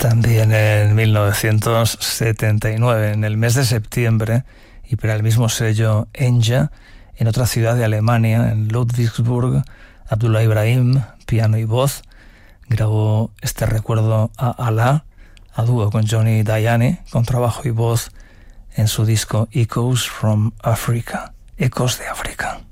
También en 1979, en el mes de septiembre, y para el mismo sello Enya, en otra ciudad de Alemania, en Ludwigsburg, Abdullah Ibrahim, piano y voz, grabó este recuerdo a Alá, a dúo con Johnny Diane, con trabajo y voz en su disco Echoes from Africa, Ecos de África.